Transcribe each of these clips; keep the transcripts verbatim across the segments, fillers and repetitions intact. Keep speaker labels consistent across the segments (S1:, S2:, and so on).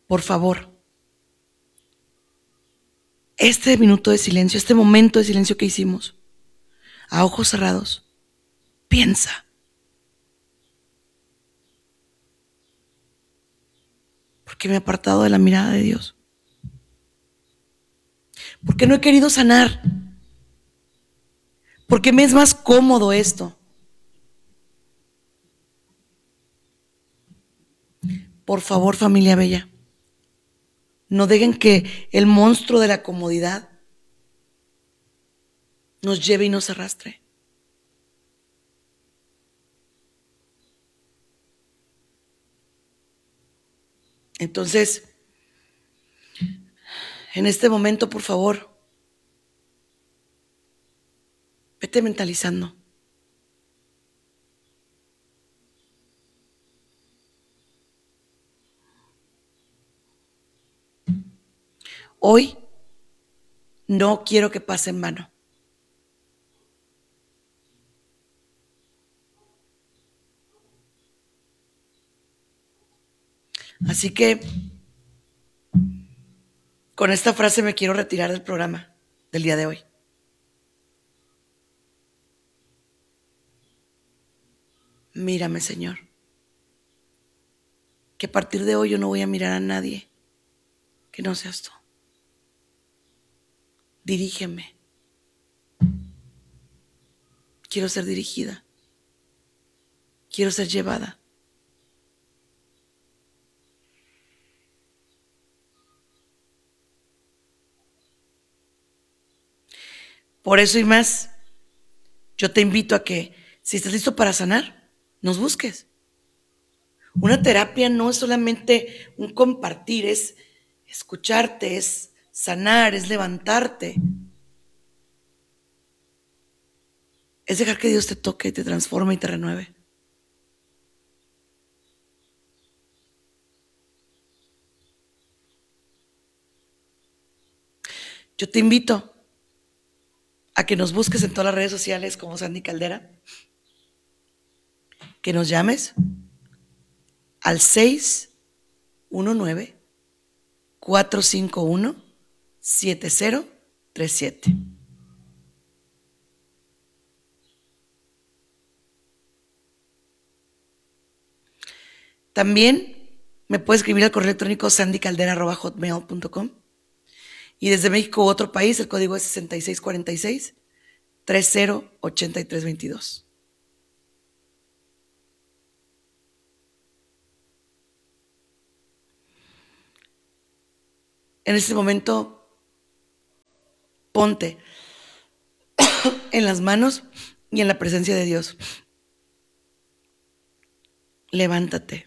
S1: por favor, este minuto de silencio, este momento de silencio que hicimos, a ojos cerrados, piensa. ¿Por qué me he apartado de la mirada de Dios? ¿Por qué no he querido sanar? ¿Por qué me es más cómodo esto? Por favor, familia bella, no dejen que el monstruo de la comodidad nos lleve y nos arrastre. Entonces, en este momento, por favor, vete mentalizando. Hoy no quiero que pase en vano. Así que con esta frase me quiero retirar del programa del día de hoy. Mírame, Señor, que a partir de hoy yo no voy a mirar a nadie que no seas tú. Dirígeme. Quiero ser dirigida. Quiero ser llevada. Por eso y más, yo te invito a que, si estás listo para sanar, nos busques. Una terapia no es solamente un compartir, es escucharte, es sanar, es levantarte. Es dejar que Dios te toque, te transforme y te renueve. Yo te invito a que nos busques en todas las redes sociales como Sandy Caldera, que nos llames al seis uno nueve, cuatro cinco uno, siete cero tres siete. También me puedes escribir al correo electrónico sandy caldera arroba hotmail punto com. Y desde México u otro país, el código es sesenta y seis cuarenta y seis, treinta, ochenta y tres veintidós. En este momento, ponte en las manos y en la presencia de Dios. Levántate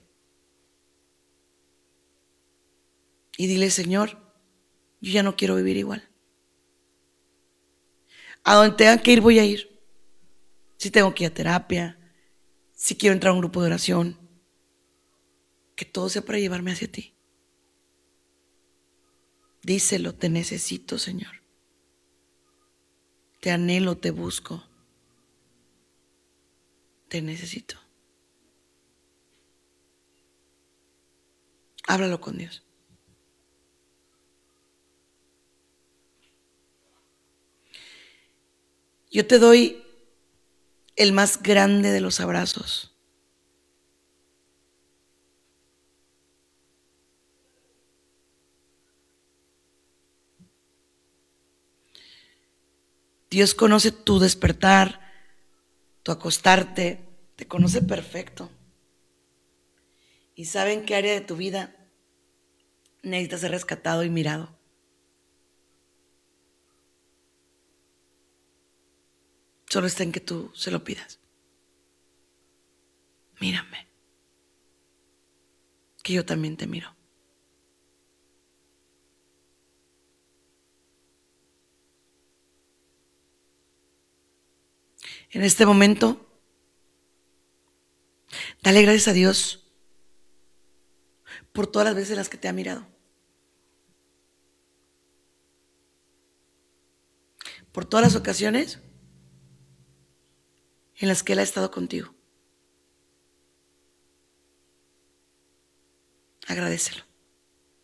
S1: y dile, Señor, yo ya no quiero vivir igual. A donde tenga que ir, voy a ir. Si tengo que ir a terapia, si quiero entrar a un grupo de oración, que todo sea para llevarme hacia ti. Díselo, te necesito, Señor. Te anhelo, te busco. Te necesito. Háblalo con Dios. Yo te doy el más grande de los abrazos. Dios conoce tu despertar, tu acostarte, te conoce perfecto. Y sabe en qué área de tu vida necesitas ser rescatado y mirado. Solo está en que tú se lo pidas. Mírame, que yo también te miro. En este momento, dale gracias a Dios por todas las veces en las que te ha mirado. Por todas las ocasiones en las que Él ha estado contigo. Agradécelo.